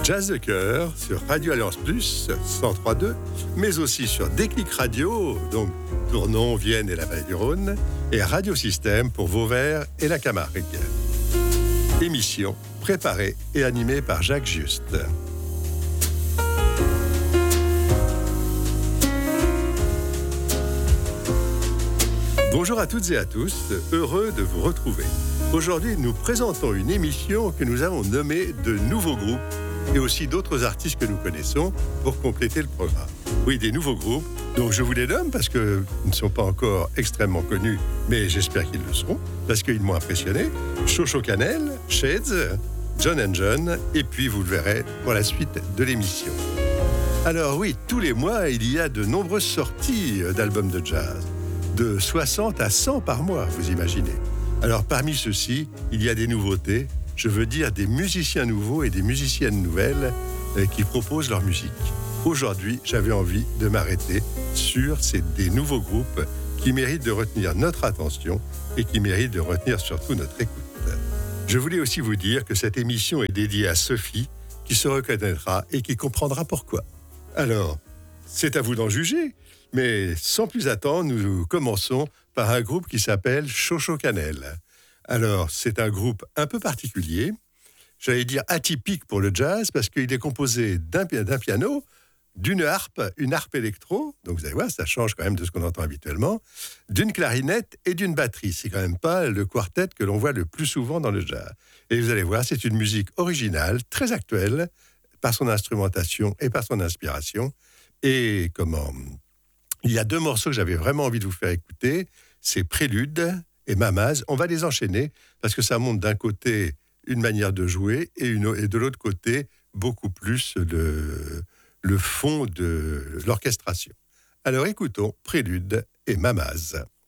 Jazz de cœur sur Radio Alliance Plus 103.2, mais aussi sur Déclic Radio, donc Tournon, Vienne et la Vallée du Rhône, et Radio Système pour Vauvert et la Camargue. Émission préparée et animée par Jacques Juste. Bonjour à toutes et à tous, heureux de vous retrouver. Aujourd'hui, nous présentons une émission que nous avons nommée de nouveaux groupes et aussi d'autres artistes que nous connaissons pour compléter le programme. Oui, des nouveaux groupes, donc je vous les nomme parce qu'ils ne sont pas encore extrêmement connus, mais j'espère qu'ils le seront, parce qu'ils m'ont impressionné. Chocho Cannelle, Shades, John & John, et puis vous le verrez pour la suite de l'émission. Alors oui, tous les mois, il y a de nombreuses sorties d'albums de jazz, de 60 à 100 par mois, vous imaginez. Alors parmi ceux-ci, il y a des nouveautés, je veux dire des musiciens nouveaux et des musiciennes nouvelles qui proposent leur musique. Aujourd'hui, j'avais envie de m'arrêter sur des nouveaux groupes qui méritent de retenir notre attention et qui méritent de retenir surtout notre écoute. Je voulais aussi vous dire que cette émission est dédiée à Sophie, qui se reconnaîtra et qui comprendra pourquoi. Alors, c'est à vous d'en juger, mais sans plus attendre, nous commençons par un groupe qui s'appelle Chocho Cannelle. Alors, c'est un groupe un peu particulier, j'allais dire atypique pour le jazz, parce qu'il est composé d'un piano, d'une harpe, une harpe électro, donc vous allez voir, ça change quand même de ce qu'on entend habituellement, d'une clarinette et d'une batterie. C'est quand même pas le quartet que l'on voit le plus souvent dans le jazz. Et vous allez voir, c'est une musique originale, très actuelle, par son instrumentation et par son inspiration. Et il y a deux morceaux que j'avais vraiment envie de vous faire écouter, c'est Prélude et Mamaz. On va les enchaîner parce que ça montre d'un côté une manière de jouer et de l'autre côté beaucoup plus le fond de l'orchestration. Alors écoutons Prélude et Mamaz.